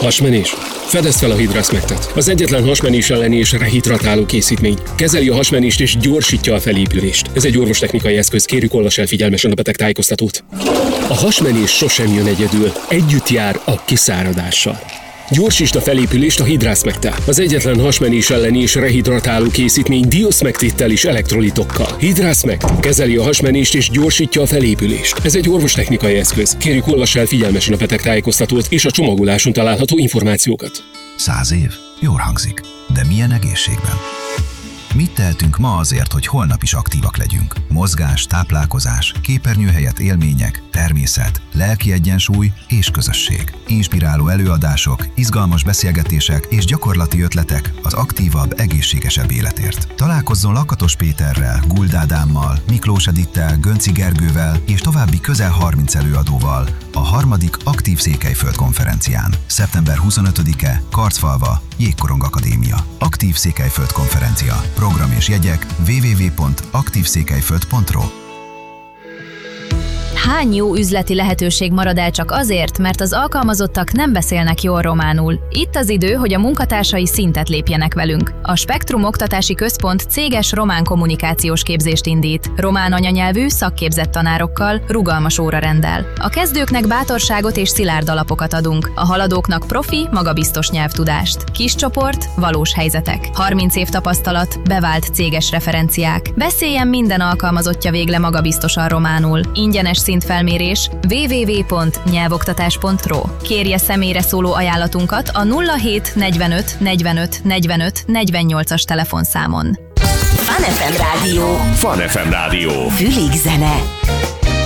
Hasmenés? Fedezd fel a Hidrasmectet. Az egyetlen hasmenés elleni és rehidratáló készítmény. Kezeli a hasmenést és gyorsítja a felépülést. Ez egy orvostechnikai eszköz, kérjük olvass el figyelmesen a betegtájékoztatót. A hasmenés sosem jön egyedül, együtt jár a kiszáradással. Gyorsítsd a felépülést a Hidrasmecttel. Az egyetlen hasmenés elleni és rehidratáló készítmény Diosmectittel és elektrolitokkal. Hidrasmect kezeli a hasmenést és gyorsítja a felépülést. Ez egy orvostechnikai eszköz. Kérjük olvass el figyelmesen a betegtájékoztatót és a csomagoláson található információkat. 100 év? Jól hangzik. De milyen egészségben? Mit tehetünk ma azért, hogy holnap is aktívak legyünk? Mozgás, táplálkozás, képernyő helyett élmények, természet, lelki egyensúly és közösség. Inspiráló előadások, izgalmas beszélgetések és gyakorlati ötletek az aktívabb, egészségesebb életért. Találkozzon Lakatos Péterrel, Guld Ádámmal, Miklós Edittel, Gönci Gergővel és további közel 30 előadóval a 3. Aktív Székelyföld konferencián. Szeptember 25-e, Karcfalva, Jégkorong Akadémia. Aktív Székelyföld konferencia. Program és jegyek www.aktívszékelyföld.ro. Hány jó üzleti lehetőség marad el csak azért, mert az alkalmazottak nem beszélnek jól románul? Itt az idő, hogy a munkatársai szintet lépjenek velünk. A Spektrum Oktatási Központ céges román kommunikációs képzést indít. Román anyanyelvű, szakképzett tanárokkal, rugalmas órarenddel. A kezdőknek bátorságot és szilárd alapokat adunk. A haladóknak profi, magabiztos nyelvtudást. Kis csoport, valós helyzetek. 30 év tapasztalat, bevált céges referenciák. Beszéljen minden alkalmazottja végle magabiztosan románul. Ingyenes szintfelmérés www.nyelvoktatás.ro. Kérje személyre szóló ajánlatunkat a 07 45 45 45 48-as telefonszámon. Fun FM Rádió. Fun FM Rádió. Fülig zene.